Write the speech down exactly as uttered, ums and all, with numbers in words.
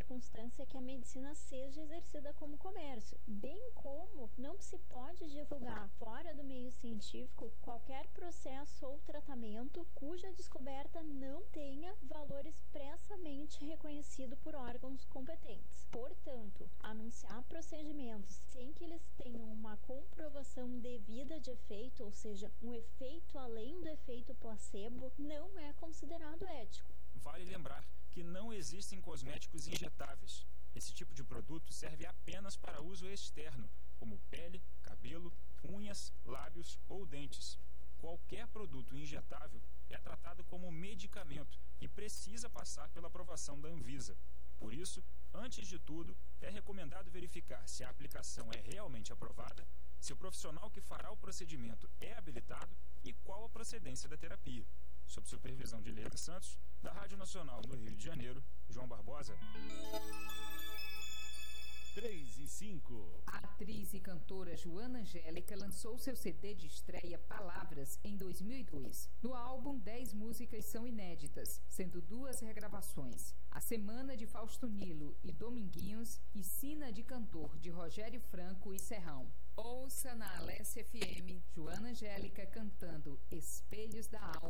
circunstância que a medicina seja exercida como comércio, bem como não se pode divulgar fora do meio científico qualquer processo ou tratamento cuja descoberta não tenha valor expressamente reconhecido por órgãos competentes. Portanto, anunciar procedimentos sem que eles tenham uma comprovação devida de efeito, ou seja, um efeito além do efeito placebo, não é considerado ético. Vale lembrar que não existem cosméticos injetáveis. Esse tipo de produto serve apenas para uso externo, como pele, cabelo, unhas, lábios ou dentes. Qualquer produto injetável é tratado como medicamento e precisa passar pela aprovação da Anvisa. Por isso, antes de tudo, é recomendado verificar se a aplicação é realmente aprovada, se o profissional que fará o procedimento é habilitado e qual a procedência da terapia. Sob supervisão de Leila Santos, da Rádio Nacional no Rio de Janeiro, João Barbosa. três e cinco. A atriz e cantora Joana Angélica lançou seu C D de estreia Palavras em dois mil e dois. No álbum, dez músicas são inéditas, sendo duas regravações. A Semana de Fausto Nilo e Dominguinhos e Sina de Cantor de Rogério Franco e Serrão. Ouça na Alesse F M Joana Angélica cantando Espelhos da Alma.